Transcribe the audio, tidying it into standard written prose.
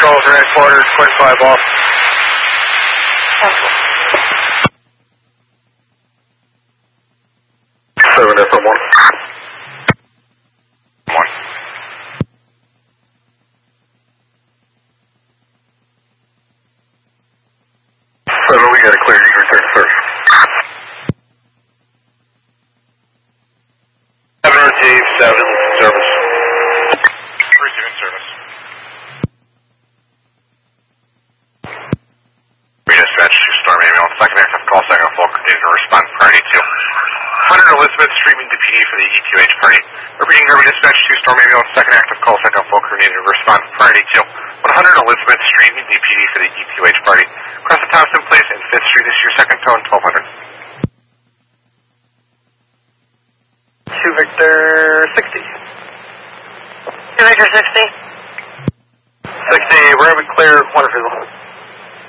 Charles, rank 400, Twin 5 off. Seven FM1. 1. Seven, we got a clear. You can return to service. 7 receive, 7 service. Receiving service. We dispatch to Storm Amy on second active call, second full, continue to respond priority to 100 Elizabeth Street, meet the PD for the E2H party. Repeating here, we dispatch to Storm Amy on second active call, second full, continue to respond priority to 100 Elizabeth Street, meet the PD for the E2H party. Cross the Thompson Place and 5th Street, this is your second tone, 1200. 2 Victor 60. 2 Victor 60. 60, we're going to be clear, 1 visual.